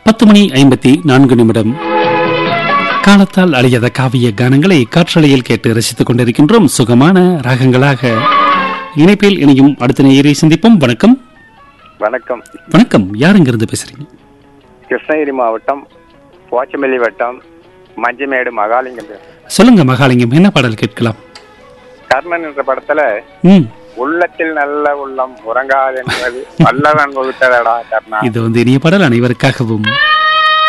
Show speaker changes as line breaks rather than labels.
10:54 காலத்தால் அழியாத காவிய கானங்களை காற்றலையில் கேட்டு ரசித்துக் கொண்டிருக்கின்றோம். சுகமான ராகங்களாக இணைப்பில் இணையும் அடுத்த நேயரை சந்திப்போம். வணக்கம்.
வணக்கம்.
வணக்கம். யாருங்கிருந்து பேசுறீங்க?
கிருஷ்ணகிரி மாவட்டம் போச்சமல்லி வட்டம் மஞ்சமேடு மகாலிங்கம்.
சொல்லுங்க மகாலிங்கம், என்ன பாடல் கேட்கலாம்?
கர்ணன் என்ற படத்துல உள்ளத்தில் நல்ல உள்ளம் உறங்காது என்பது வல்லவன் வகுத்ததடா கர்ணா.
இது இனிய பாடல் அனைவருக்காகவும்.